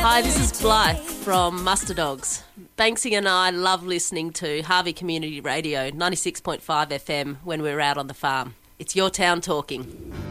Hi, this is Blythe from Muster Dogs. Banksy and I love listening to Harvey Community Radio, 96.5 FM, when we're out on the farm. It's your town talking.